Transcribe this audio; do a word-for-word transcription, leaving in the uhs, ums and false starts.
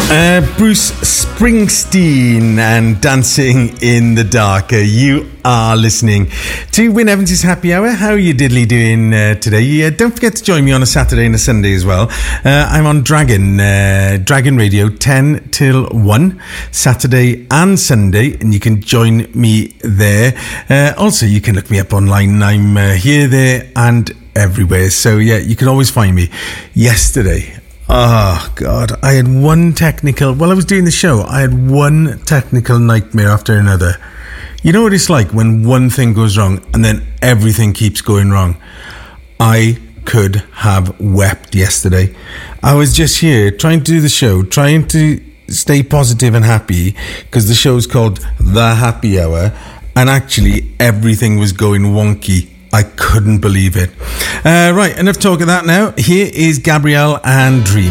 Uh, Bruce Springsteen and Dancing in the Dark. Uh, you are listening to Wyn Evans' Happy Hour. How are you diddly doing uh, today? Uh, don't forget to join me on a Saturday and a Sunday as well. Uh, I'm on Dragon, uh, Dragon Radio, ten till one, Saturday and Sunday, and you can join me there. Uh, also, you can look me up online. I'm uh, here, there, and everywhere. So, yeah, you can always find me. Yesterday, oh, God, I had one technical... While I was doing the show, I had one technical nightmare after another. You know what it's like when one thing goes wrong and then everything keeps going wrong? I could have wept yesterday. I was just here trying to do the show, trying to stay positive and happy, because the show's called The Happy Hour, and actually everything was going wonky. I couldn't believe it. Uh, right, enough talk of that now. Here is Gabrielle and Dream.